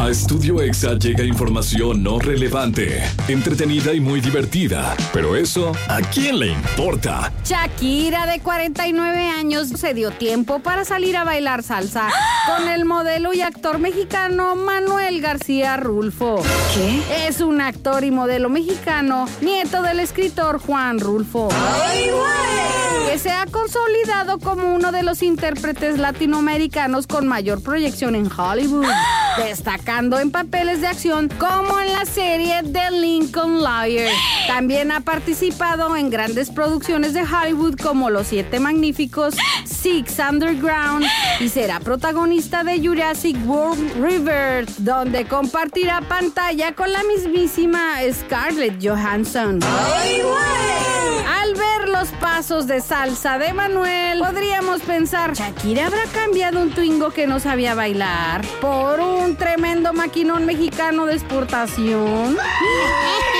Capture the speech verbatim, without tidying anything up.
A Estudio Exa llega información no relevante, entretenida y muy divertida. Pero eso, ¿a quién le importa? Shakira, de cuarenta y nueve años, se dio tiempo para salir a bailar salsa con el modelo y actor mexicano Manuel García Rulfo. ¿Qué? Es un actor y modelo mexicano, nieto del escritor Juan Rulfo. ¡Ay, güey! Que se ha consolidado como uno de los intérpretes latinoamericanos con mayor proyección en Hollywood, destacando en papeles de acción como en la serie The Lincoln Lawyer. También ha participado en grandes producciones de Hollywood como Los Siete Magníficos, Six Underground, y será protagonista de Jurassic World Rebirth, donde compartirá pantalla con la mismísima Scarlett Johansson. ¡Ay, güey! Al ver los pasos de salsa de Manuel, podríamos pensar, ¿Shakira habrá cambiado un twingo que no sabía bailar por un tremendo maquinón mexicano de exportación?